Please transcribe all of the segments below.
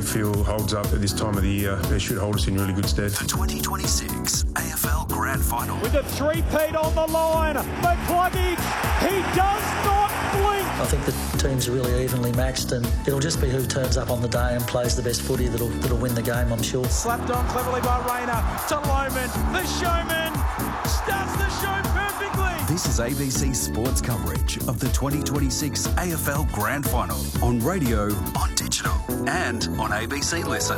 midfield holds up at this time of the year, they should hold us in really good stead. The 2026 AFL Grand Final. With a three-peat on the line, McCluggage, he does not blink. I think the team's really evenly matched, and it'll just be who turns up on the day and plays the best footy that'll win the game, I'm sure. Slapped on cleverly by Rayner to Lohman. The showman starts the show perfectly. This is ABC Sports coverage of the 2026 AFL Grand Final on radio, on digital and on ABC Listen.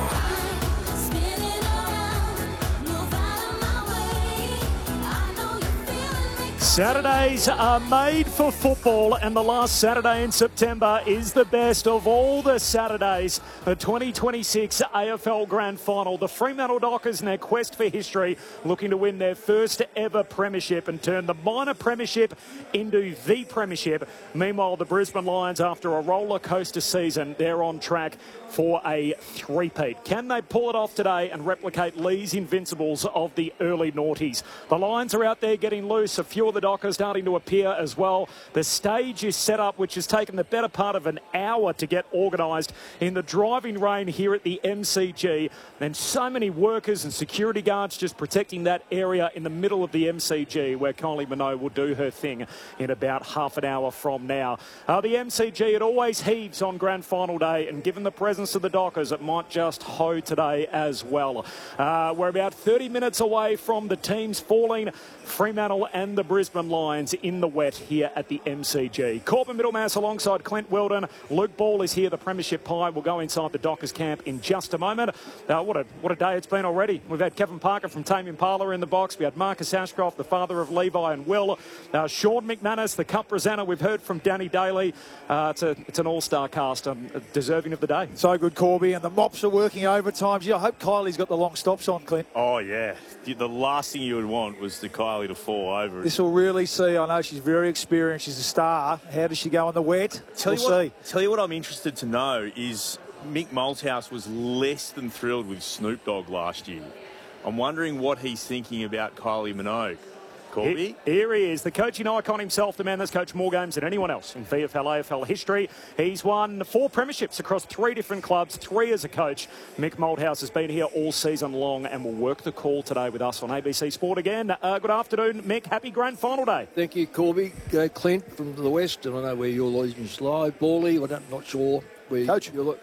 Saturdays are made for football, and the last Saturday in September is the best of all the Saturdays. The 2026 AFL Grand Final. The Fremantle Dockers in their quest for history, looking to win their first ever premiership and turn the minor premiership into the premiership. Meanwhile, the Brisbane Lions, after a roller coaster season, they're on track for a three-peat. Can they pull it off today and replicate Lee's invincibles of the early noughties? The Lions are out there getting loose. A few of the Dockers starting to appear as well. The stage is set up, which has taken the better part of an hour to get organised in the driving rain here at the MCG. And so many workers and security guards just protecting that area in the middle of the MCG, where Kylie Minogue will do her thing in about half an hour from now. The MCG, it always heaves on Grand Final day, and given the presence of the Dockers, it might just hoe today as well. We're about 30 minutes away from the teams falling, Fremantle and the Brisbane Lions in the wet here at the MCG. Corbin Middlemass alongside Clint Weldon. Luke Ball is here, the Premiership Pie. We'll go inside the Dockers camp in just a moment. What a day it's been already. We've had Kevin Parker from Tame Impala in the box. We had Marcus Ashcroft, the father of Levi and Will. Sean McManus, the Cup presenter. We've heard from Danny Daly. It's an all-star cast, deserving of the day. So good, Corby, and the mops are working overtime. I hope Kylie's got the long stops on, Clint. Oh, yeah. The last thing you would want was the Kylie to fall over. This will really see. I know she's very experienced. She's a star. How does she go in the wet? We'll see. Tell you what I'm interested to know is Mick Malthouse was less than thrilled with Snoop Dogg last year. I'm wondering what he's thinking about Kylie Minogue. Corby? Here he is, the coaching icon himself, the man that's coached more games than anyone else in VFL AFL history. He's won 4 premierships across 3 different clubs, 3 as a coach. Mick Malthouse has been here all season long and will work the call today with us on ABC Sport again. Good afternoon, Mick. Happy Grand Final day. Thank you, Corby. Clint from the west, and I know where your allegiance lie. Bally, I'm not sure where Coach. you're.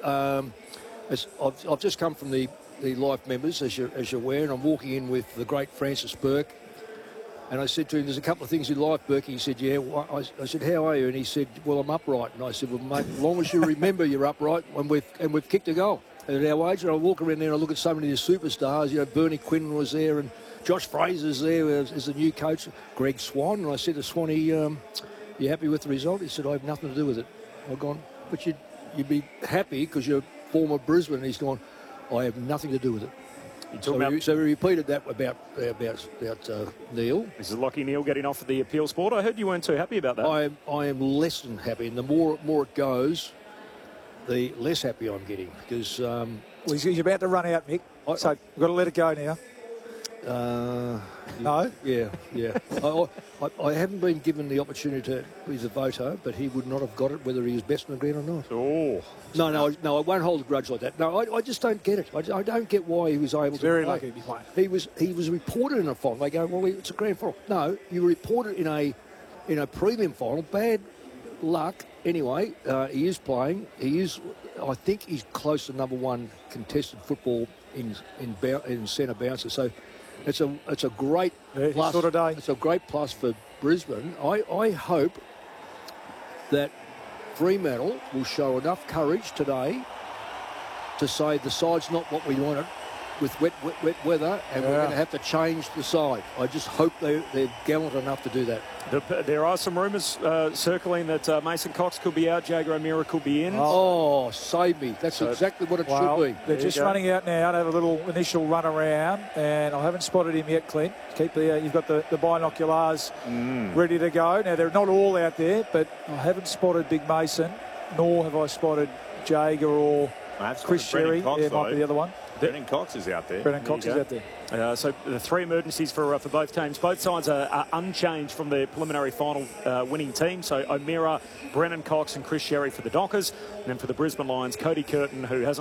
I've just come from the life members, as you're aware, and I'm walking in with the great Francis Burke. And I said to him, there's a couple of things in life, Burke. He said, yeah. I said, how are you? And he said, well, I'm upright. And I said, well, mate, as long as you remember you're upright, and we've kicked a goal. And at our age, and I walk around there and I look at so many of the superstars. Bernie Quinn was there, and Josh Fraser's there as the new coach, Greg Swan. And I said to Swanee, you happy with the result? He said, I have nothing to do with it. I've gone, but you'd be happy because you're former Brisbane. And he's gone, I have nothing to do with it. So we repeated that about Neil. This is Lachie Neale getting off at the appeals board. I heard you weren't too happy about that. I am less than happy, and the more it goes, the less happy I'm getting, because he's about to run out, Mick. So we've got to let it go now. No? Yeah. I haven't been given the opportunity to be the voter, but he would not have got it whether he was best in the ground or not. Oh. No, I won't hold a grudge like that. No, I just don't get it. I don't get why he was able to Very play. lucky to be playing. He was reported in a final. They go, well, it's a grand final. No, you reported in a prelim final. Bad luck. Anyway, he is playing. I think he's close to number 1 contested football in centre bouncer. So it's a great plus. Sort of day. It's a great plus for Brisbane. I hope that Fremantle will show enough courage today to say the side's not what we wanted with wet weather, and we're going to have to change the side. I just hope they're gallant enough to do that. There are some rumours circling that Mason Cox could be out, Jager O'Meara could be in. Oh, save me. That's exactly what it should be. They're just running out now to have a little initial run around, and I haven't spotted him yet, Clint. You've got the binoculars ready to go. Now, they're not all out there, but I haven't spotted Big Mason, nor have I spotted Jager or Chris Sherry. Might be the other one. Brendan Cox is out there. Brendan Cox is out there. So the 3 emergencies for both teams. Both sides are unchanged from the preliminary final winning team. So O'Meara, Brendan Cox and Chris Sherry for the Dockers. And then for the Brisbane Lions, Cody Curtin, who hasn't